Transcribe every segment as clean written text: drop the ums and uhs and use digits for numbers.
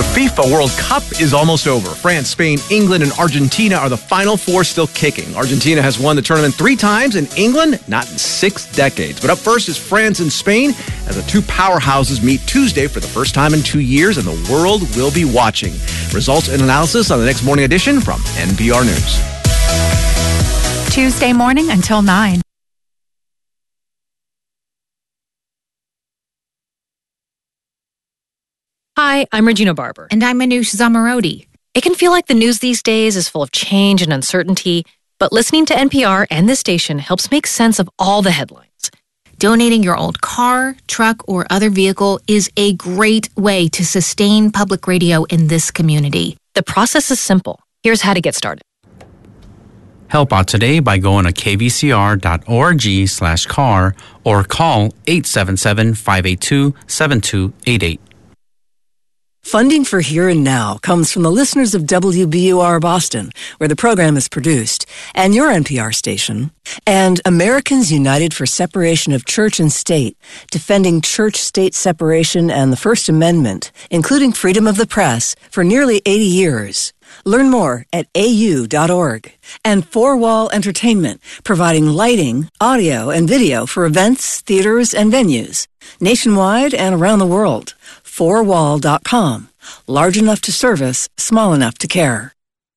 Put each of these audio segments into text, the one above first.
The FIFA World Cup is almost over. France, Spain, England, and Argentina are the final four still kicking. Argentina has won the tournament 3 times, and England not in 6 decades. But up first is France and Spain, as the two powerhouses meet Tuesday for the first time in 2 years, and the world will be watching. Results and analysis on the next morning edition from NPR News. Tuesday morning until 9. Hi, I'm Regina Barber. And I'm Manoush Zamarodi. It can feel like the news these days is full of change and uncertainty, but listening to NPR and this station helps make sense of all the headlines. Donating your old car, truck, or other vehicle is a great way to sustain public radio in this community. The process is simple. Here's how to get started. Help out today by going to kvcr.org/car or call 877-582-7288. Funding for Here and Now comes from the listeners of WBUR Boston, where the program is produced, and your NPR station, and Americans United for Separation of Church and State, defending church-state separation and the First Amendment, including freedom of the press, for nearly 80 years. Learn more at au.org. And Four Wall Entertainment, providing lighting, audio, and video for events, theaters, and venues, nationwide and around the world. Fourwall.com. Large enough to service, small enough to care.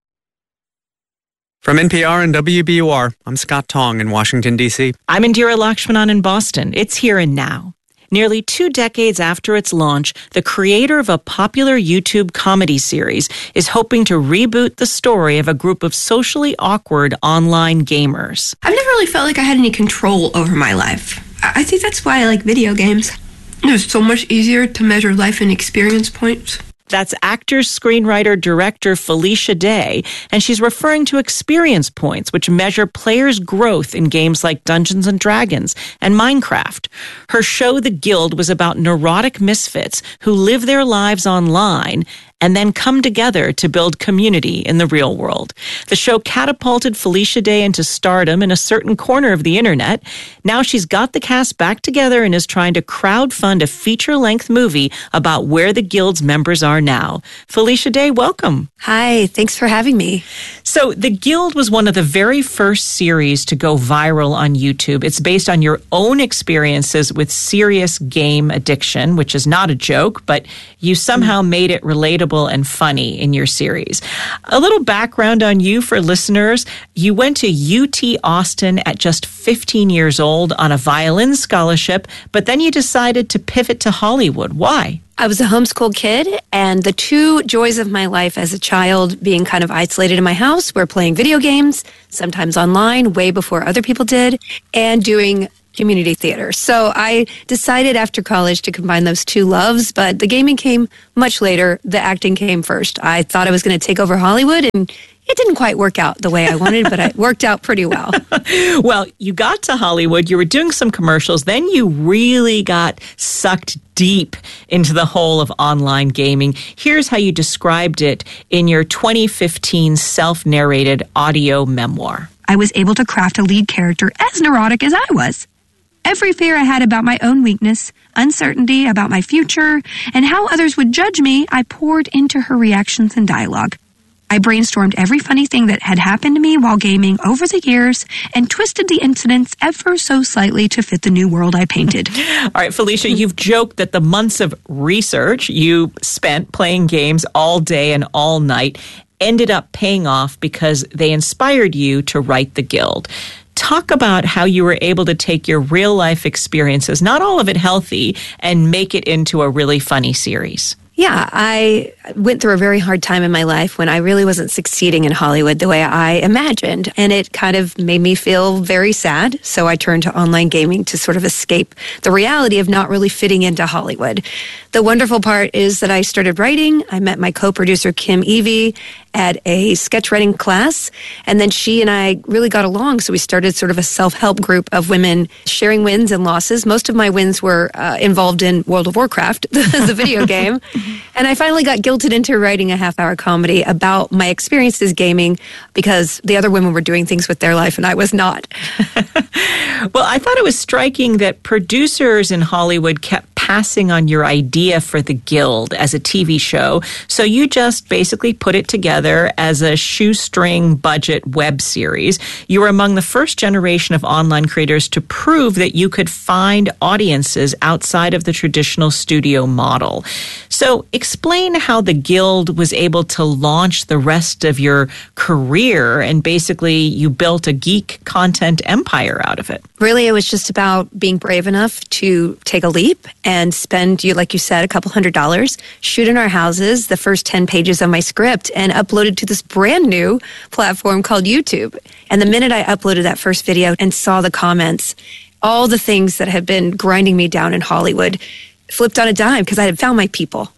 From NPR and WBUR, I'm Scott Tong in Washington, D.C. I'm Indira Lakshmanan in Boston. It's Here and Now. Nearly 2 decades after its launch, the creator of a popular YouTube comedy series is hoping to reboot the story of a group of socially awkward online gamers. I've never really felt like I had any control over my life. I think that's why I like video games. It's so much easier to measure life in experience points. That's actor, screenwriter, director Felicia Day, and she's referring to experience points, which measure players' growth in games like Dungeons & Dragons and Minecraft. Her show, The Guild, was about neurotic misfits who live their lives online and then come together to build community in the real world. The show catapulted Felicia Day into stardom in a certain corner of the internet. Now she's got the cast back together and is trying to crowdfund a feature-length movie about where the Guild's members are now. Felicia Day, welcome. Hi, thanks for having me. So The Guild was one of the very first series to go viral on YouTube. It's based on your own experiences with serious game addiction, which is not a joke, but you somehow made it relatable and funny in your series. A little background on you for listeners. You went to UT Austin at just 15 years old on a violin scholarship, but then you decided to pivot to Hollywood. Why? I was a homeschool kid, and the 2 joys of my life as a child, being kind of isolated in my house, were playing video games, sometimes online, way before other people did, and doing community theater. So I decided after college to combine those 2 loves, but the gaming came much later. The acting came first. I thought I was going to take over Hollywood, and it didn't quite work out the way I wanted, but it worked out pretty well. Well, you got to Hollywood, you were doing some commercials, then you really got sucked deep into the whole of online gaming. Here's how you described it in your 2015 self-narrated audio memoir. I was able to craft a lead character as neurotic as I was. Every fear I had about my own weakness, uncertainty about my future, and how others would judge me, I poured into her reactions and dialogue. I brainstormed every funny thing that had happened to me while gaming over the years and twisted the incidents ever so slightly to fit the new world I painted. All right, Felicia, you've joked that the months of research you spent playing games all day and all night ended up paying off because they inspired you to write The Guild. Talk about how you were able to take your real-life experiences, not all of it healthy, and make it into a really funny series. Yeah, I went through a very hard time in my life when I really wasn't succeeding in Hollywood the way I imagined. And it kind of made me feel very sad. So I turned to online gaming to sort of escape the reality of not really fitting into Hollywood. The wonderful part is that I started writing. I met my co-producer, Kim Evie, at a sketch writing class. And then she and I really got along. So we started sort of a self-help group of women sharing wins and losses. Most of my wins were involved in World of Warcraft, the video game. And I finally got guilted into writing a half-hour comedy about my experiences gaming because the other women were doing things with their life and I was not. Well, I thought it was striking that producers in Hollywood kept passing on your idea for The Guild as a TV show. So you just basically put it together as a shoestring budget web series. You were among the first generation of online creators to prove that you could find audiences outside of the traditional studio model. So explain how The Guild was able to launch the rest of your career, and basically you built a geek content empire out of it. Really, it was just about being brave enough to take a leap and spend, like you said, a couple $100, shoot in our houses the first 10 pages of my script, and upload it to this brand new platform called YouTube. And the minute I uploaded that first video and saw the comments, all the things that had been grinding me down in Hollywood flipped on a dime because I had found my people.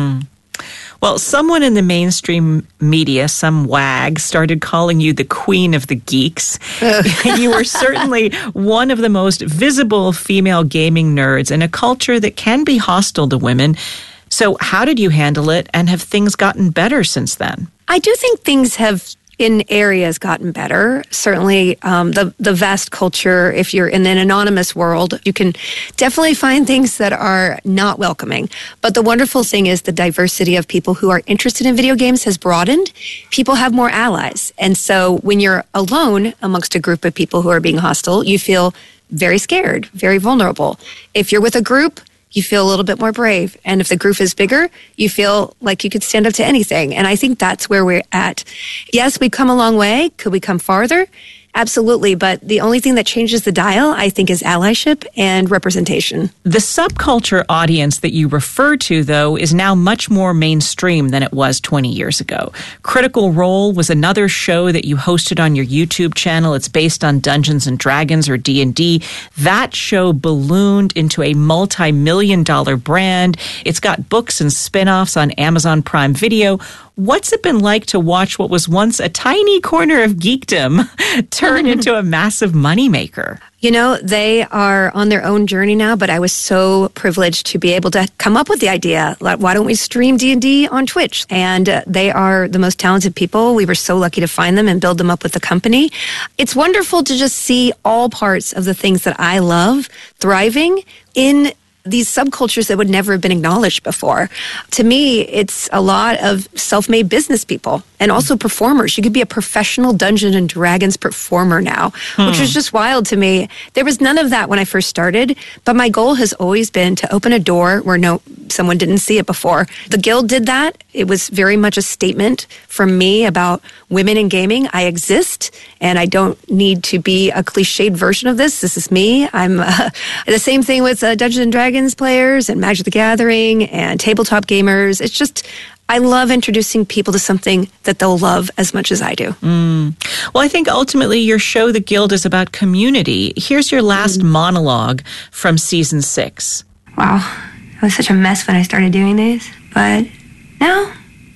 Well, someone in the mainstream media, some wag, started calling you the queen of the geeks. You were certainly one of the most visible female gaming nerds in a culture that can be hostile to women. So how did you handle it, and have things gotten better since then? I do think things have in areas gotten better. Certainly the vast culture, if you're in an anonymous world, you can definitely find things that are not welcoming. But the wonderful thing is the diversity of people who are interested in video games has broadened. People have more allies. And so when you're alone amongst a group of people who are being hostile, you feel very scared, very vulnerable. If you're with a group, you feel a little bit more brave. And if the group is bigger, you feel like you could stand up to anything. And I think that's where we're at. Yes, we've come a long way. Could we come farther? Absolutely. But the only thing that changes the dial, I think, is allyship and representation. The subculture audience that you refer to, though, is now much more mainstream than it was 20 years ago. Critical Role was another show that you hosted on your YouTube channel. It's based on Dungeons and Dragons, or D&D. That show ballooned into a multi-million-dollar brand. It's got books and spin-offs on Amazon Prime Video. What's it been like to watch what was once a tiny corner of geekdom turn into a massive moneymaker? You know, they are on their own journey now, but I was so privileged to be able to come up with the idea, like, why don't we stream D&D on Twitch? And they are the most talented people. We were so lucky to find them and build them up with the company. It's wonderful to just see all parts of the things that I love thriving in these subcultures that would never have been acknowledged before. To me, it's a lot of self-made business people and also performers. You could be a professional Dungeons and Dragons performer now, which was just wild to me. There was none of that when I first started, but my goal has always been to open a door where someone didn't see it before. The Guild did that. It was very much a statement from me about women in gaming. I exist, and I don't need to be a cliched version of this. This is me. I'm the same thing with Dungeons and Dragons players and Magic the Gathering and tabletop gamers. It's just, I love introducing people to something that they'll love as much as I do. Well, I think ultimately your show, The Guild, is about community. Here's your last monologue from season 6. Wow, I was such a mess when I started doing these, but now,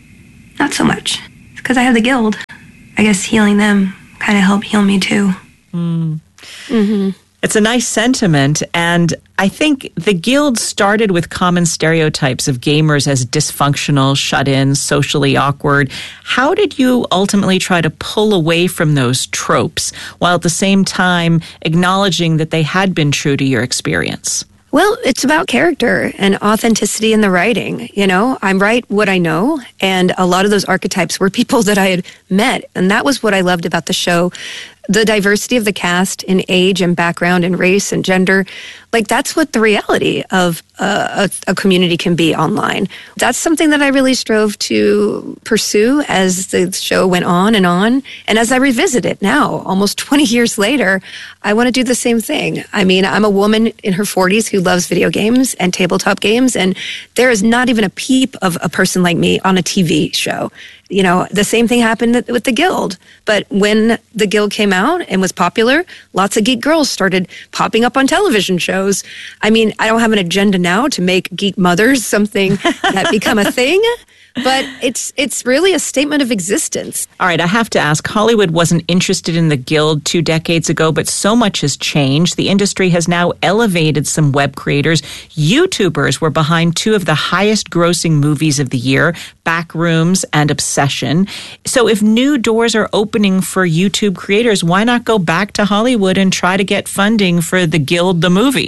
not so much. It's because I have the Guild. I guess healing them kind of helped heal me too. It's a nice sentiment, and I think The Guild started with common stereotypes of gamers as dysfunctional, shut-in, socially awkward. How did you ultimately try to pull away from those tropes, while at the same time acknowledging that they had been true to your experience? Well, it's about character and authenticity in the writing. You know, I write what I know, and a lot of those archetypes were people that I had met, and that was what I loved about the show. The diversity of the cast in age and background and race and gender, like that's what the reality of a community can be online. That's something that I really strove to pursue as the show went on. And as I revisit it now, almost 20 years later, I want to do the same thing. I mean, I'm a woman in her 40s who loves video games and tabletop games, and there is not even a peep of a person like me on a TV show. You know, the same thing happened with the Guild. But when the Guild came out and was popular, lots of geek girls started popping up on television shows. I mean, I don't have an agenda now to make geek mothers something that become a thing, but it's really a statement of existence. All right, I have to ask, Hollywood wasn't interested in the Guild 2 decades ago, but so much has changed. The industry has now elevated some web creators. YouTubers were behind 2 of the highest grossing movies of the year, Backrooms and Obsession. So if new doors are opening for YouTube creators, why not go back to Hollywood and try to get funding for the Guild, the movie?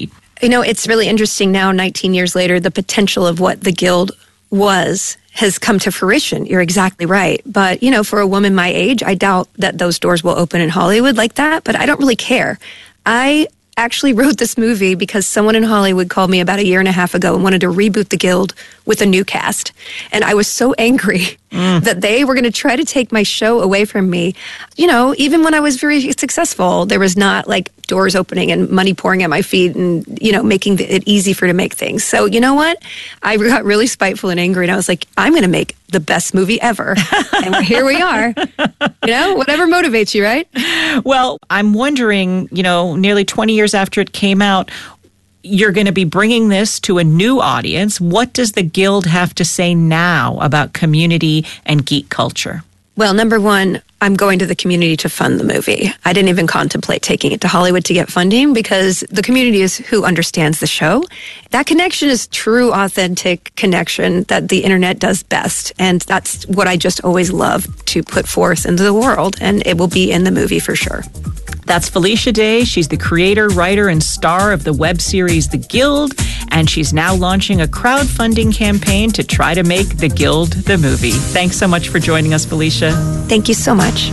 You know, it's really interesting now, 19 years later, the potential of what the Guild has come to fruition. You're exactly right. But, you know, for a woman my age, I doubt that those doors will open in Hollywood like that, but I don't really care. I actually wrote this movie because someone in Hollywood called me about a year and a half ago and wanted to reboot the Guild with a new cast. And I was so angry that they were going to try to take my show away from me. You know, even when I was very successful, there was not like doors opening and money pouring at my feet and, you know, making it easy for to make things. So, you know what? I got really spiteful and angry, and I was like, I'm going to make the best movie ever. And here we are. You know, whatever motivates you, right? Well, I'm wondering, you know, nearly 20 years after it came out, you're going to be bringing this to a new audience. What does the Guild have to say now about community and geek culture? Well, number one, I'm going to the community to fund the movie. I didn't even contemplate taking it to Hollywood to get funding because the community is who understands the show. That connection is true, authentic connection that the internet does best. And that's what I just always love to put forth into the world. And it will be in the movie for sure. That's Felicia Day. She's the creator, writer, and star of the web series The Guild, and she's now launching a crowdfunding campaign to try to make The Guild the movie. Thanks so much for joining us, Felicia. Thank you so much.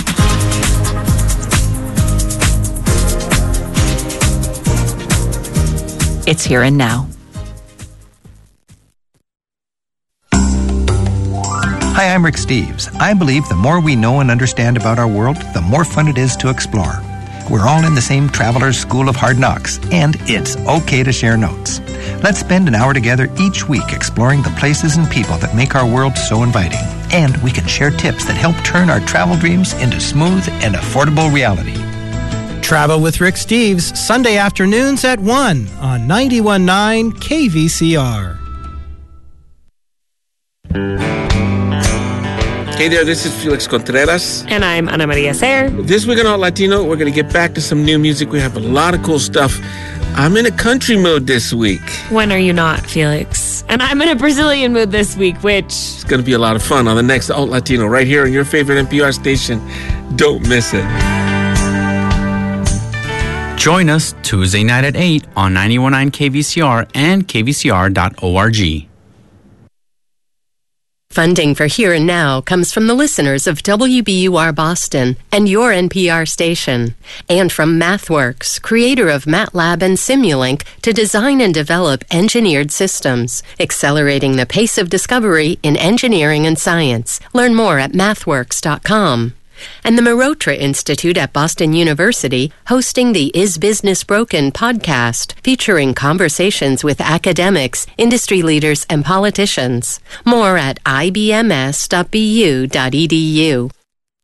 It's Here and Now. Hi, I'm Rick Steves. I believe the more we know and understand about our world, the more fun it is to explore. We're all in the same Traveler's School of Hard Knocks, and it's okay to share notes. Let's spend an hour together each week exploring the places and people that make our world so inviting. And we can share tips that help turn our travel dreams into smooth and affordable reality. Travel with Rick Steves, Sunday afternoons at 1 on 91.9 KVCR. Hey there, this is Felix Contreras. And I'm Ana Maria Ser. This week on Alt Latino, we're going to get back to some new music. We have a lot of cool stuff. I'm in a country mood this week. When are you not, Felix? And I'm in a Brazilian mood this week, which... It's going to be a lot of fun on the next Alt Latino right here on your favorite NPR station. Don't miss it. Join us Tuesday night at 8 on 91.9 KVCR and kvcr.org. Funding for Here and Now comes from the listeners of WBUR Boston and your NPR station, and from MathWorks, creator of MATLAB and Simulink, to design and develop engineered systems, accelerating the pace of discovery in engineering and science. Learn more at mathworks.com. And the Marotra Institute at Boston University, hosting the Is Business Broken podcast, featuring conversations with academics, industry leaders, and politicians. More at ibms.bu.edu.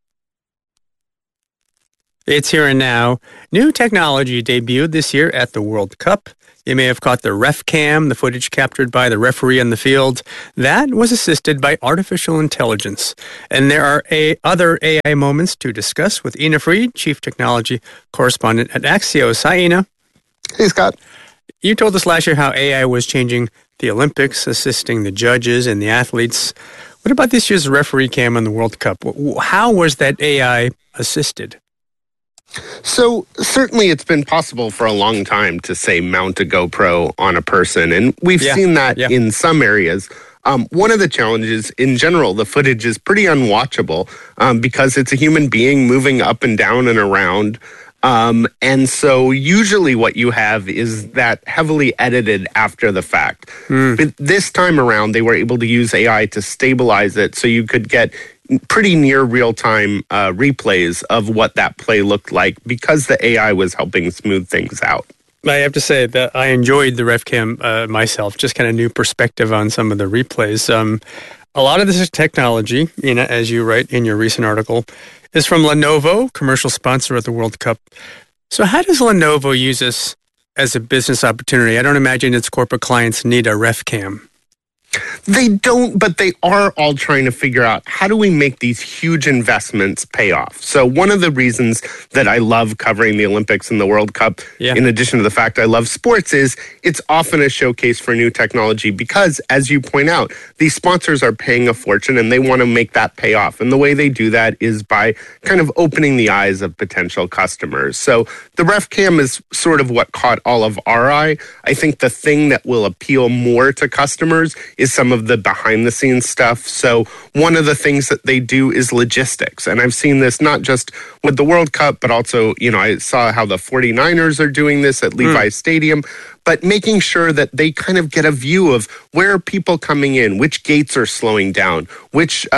It's Here and Now. New technology debuted this year at the World Cup. You may have caught the ref cam, the footage captured by the referee on the field. That was assisted by artificial intelligence. And there are other AI moments to discuss with Ina Fried, Chief Technology Correspondent at Axios. Hi, Ina. Hey, Scott. You told us last year how AI was changing the Olympics, assisting the judges and the athletes. What about this year's referee cam on the World Cup? How was that AI assisted? So certainly it's been possible for a long time to, say, mount a GoPro on a person, and we've seen that in some areas. One of the challenges in general, the footage is pretty unwatchable because it's a human being moving up and down and around. And so usually what you have is that heavily edited after the fact. But this time around, they were able to use AI to stabilize it so you could get pretty near real-time replays of what that play looked like because the AI was helping smooth things out. I have to say that I enjoyed the RefCam myself, just kind of new perspective on some of the replays. A lot of this technology, as you write in your recent article, is from Lenovo, commercial sponsor of the World Cup. So how does Lenovo use this as a business opportunity? I don't imagine its corporate clients need a RefCam. They don't, but they are all trying to figure out how do we make these huge investments pay off. So one of the reasons that I love covering the Olympics and the World Cup, in addition to the fact I love sports, is it's often a showcase for new technology because, as you point out, these sponsors are paying a fortune and they want to make that pay off. And the way they do that is by kind of opening the eyes of potential customers. So the RefCam is sort of what caught all of our eye. I think the thing that will appeal more to customers is some of the behind-the-scenes stuff. So one of the things that they do is logistics. And I've seen this not just with the World Cup, but also, I saw how the 49ers are doing this at Levi's Stadium. But making sure that they kind of get a view of where are people coming in, which gates are slowing down, which,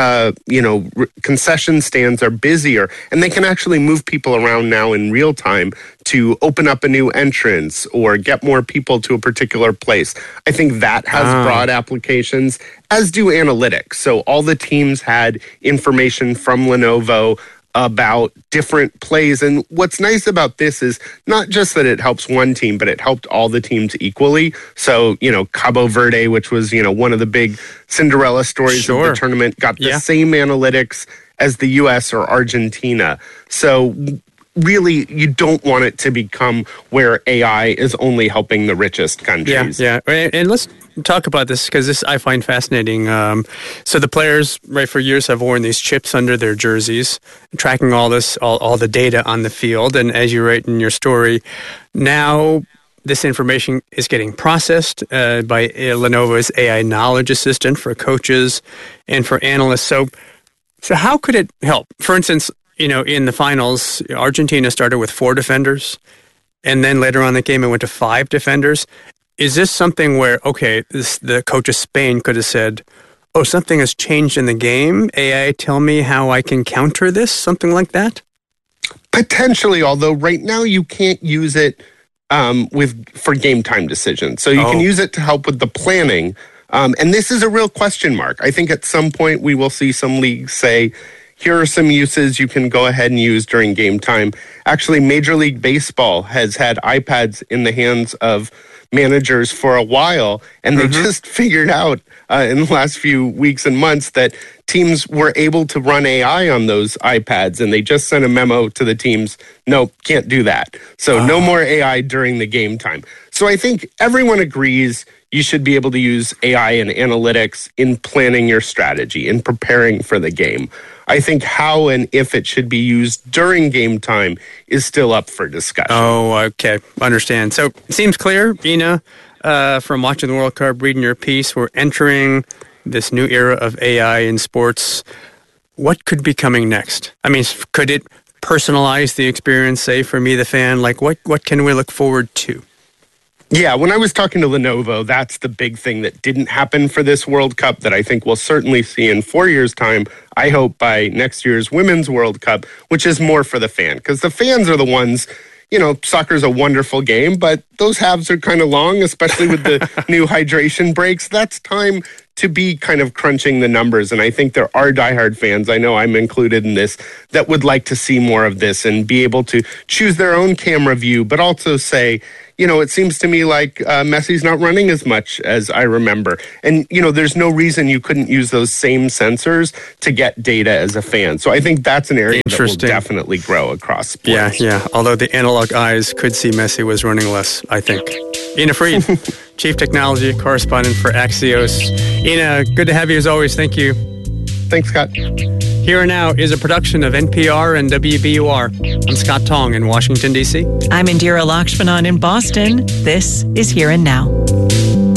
concession stands are busier, and they can actually move people around now in real time to open up a new entrance or get more people to a particular place. I think that has broad applications, as do analytics. So all the teams had information from Lenovo about different plays. And what's nice about this is not just that it helps one team, but it helped all the teams equally. So, Cabo Verde, which was, one of the big Cinderella stories of the tournament, got the same analytics as the U.S. or Argentina. So really, you don't want it to become where AI is only helping the richest countries. Yeah. And let's talk about this because this I find fascinating. So the players, for years have worn these chips under their jerseys, tracking all the data on the field. And as you write in your story, now this information is getting processed by Lenovo's AI Knowledge Assistant for coaches and for analysts. So how could it help? For instance, in the finals, Argentina started with 4 defenders, and then later on in the game, it went to 5 defenders. Is this something where, the coach of Spain could have said, something has changed in the game? AI, tell me how I can counter this? Something like that? Potentially, although right now you can't use it for game time decisions. So you can use it to help with the planning. And this is a real question mark. I think at some point we will see some leagues say, here are some uses you can go ahead and use during game time. Actually, Major League Baseball has had iPads in the hands of managers for a while, and they just figured out in the last few weeks and months that teams were able to run AI on those iPads, and they just sent a memo to the teams, no, can't do that. So no more AI during the game time. So I think everyone agrees you should be able to use AI and analytics in planning your strategy, in preparing for the game. I think how and if it should be used during game time is still up for discussion. Oh, okay. Understand. So it seems clear, Ina, from watching the World Cup, reading your piece, we're entering this new era of AI in sports. What could be coming next? I mean, could it personalize the experience, say, for me, the fan? Like, what can we look forward to? Yeah, when I was talking to Lenovo, that's the big thing that didn't happen for this World Cup that I think we'll certainly see in 4 years' time. I hope by next year's Women's World Cup, which is more for the fan, because the fans are the ones, soccer's a wonderful game, but those halves are kind of long, especially with the new hydration breaks. That's time to be kind of crunching the numbers. And I think there are diehard fans, I know I'm included in this, that would like to see more of this and be able to choose their own camera view, but also say, it seems to me like Messi's not running as much as I remember. And, there's no reason you couldn't use those same sensors to get data as a fan. So I think that's an area that will definitely grow across sports. Yeah. Although the analog eyes could see Messi was running less, I think. Ina Fried, Chief Technology Correspondent for Axios. Ina, good to have you as always. Thank you. Thanks, Scott. Here and Now is a production of NPR and WBUR. I'm Scott Tong in Washington, D.C. I'm Indira Lakshmanan in Boston. This is Here and Now.